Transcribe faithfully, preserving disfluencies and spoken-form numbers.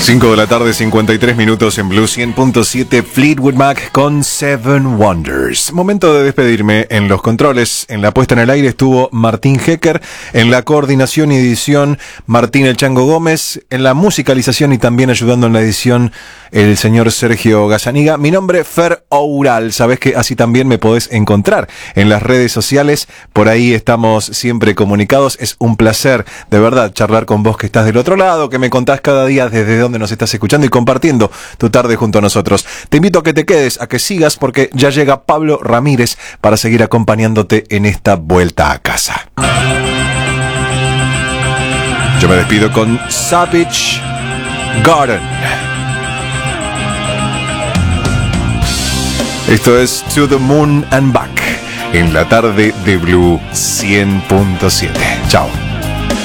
cinco de la tarde, cincuenta y tres minutos en Blue cien punto siete, Fleetwood Mac con Seven Wonders. Momento de despedirme. En los controles, en la puesta en el aire estuvo Martín Hecker, en la coordinación y edición Martín El Chango Gómez, en la musicalización y también ayudando en la edición el señor Sergio Gazzaniga. Mi nombre es Fer Oural, sabés que así también me podés encontrar en las redes sociales, por ahí estamos siempre comunicados. Es un placer, de verdad, charlar con vos que estás del otro lado, que me contás cada día desde dónde nos estás escuchando y compartiendo tu tarde junto a nosotros. Te invito a que te quedes, a que sigas, porque ya llega Pablo Ramírez para seguir acompañándote en esta vuelta a casa. Yo me despido con Savage Garden. Esto es To the Moon and Back en la tarde de Blue cien punto siete. Chao.